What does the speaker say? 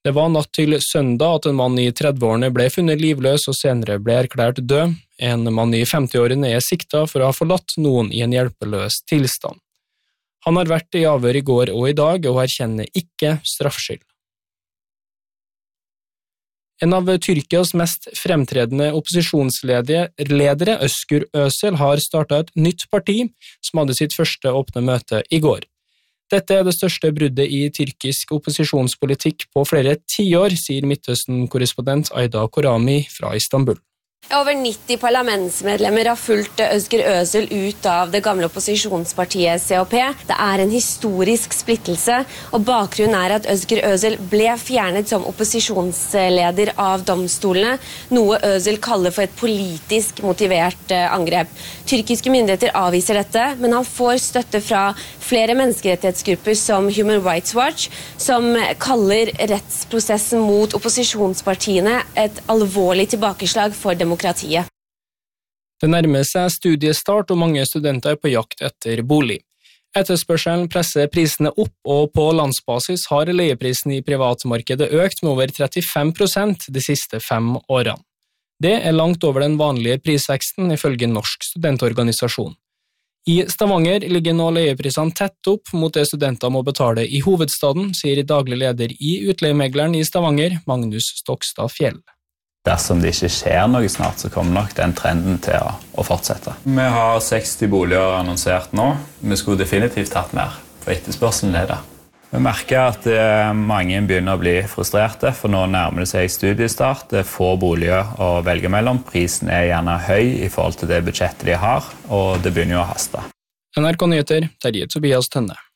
Det var natt til søndag at en mann i 30-årene ble funnet livløs og senere ble erklært død. En mann i 50-årene er siktet for å ha forlatt noen i en hjelpeløs tilstand. Han har vært i avhør i går og i dag og erkjenner ikke straffskyld. En av Tyrkias mest fremtredende opposisjonsledere, Özgür Özel, har startet et nytt parti som hadde sitt første åpne møte i går. Dette er det største bruddet i tyrkisk opposisjonspolitikk på flere tiår, sier Midtøsten-korrespondent Ayda Korami fra Istanbul. Over 90 parlamentsmedlemmer har fulgt Özgür Özel ut av det gamle opposisjonspartiet CHP. Det er en historisk splittelse, og bakgrunnen er at Özgür Özel ble fjernet som opposisjonsleder av domstolene, noe Özel kaller for et politisk motivert angrep. Tyrkiske myndigheter avviser dette, men han får støtte fra flere menneskerettighetsgrupper som Human Rights Watch, som kaller rettsprosessen mot opposisjonspartiene et alvorlig tilbakeslag for demokratiet. Det nærmer seg studiestart, og mange studenter er på jakt etter bolig. Etterspørselen presser prisene opp, og på landsbasis har leieprisen i privatmarkedet økt med over 35% de siste 5 årene. Det er langt over den vanlige prisveksten, ifølge Norsk studentorganisasjon. I Stavanger ligger nå leieprisene tett opp mot det studenter må betale i hovedstaden, sier daglig leder i Utleiemegleren i Stavanger, Magnus Stokstad Fjell. Dersom det ikke skjer noe snart, så kommer nok den trenden til å fortsette. Vi har 60 boliger annonsert nå. Vi skulle definitivt hatt mer, for etterspørselen er det. Vi merker at mange begynner å bli frustrerte, for nå nærmer det seg studiestart. Det er få boliger å velge mellom. Prisen er gjerne høy i forhold til det budsjettet de har, og det begynner jo å haste. NRK Nyheter, Terje Tobias Tønne.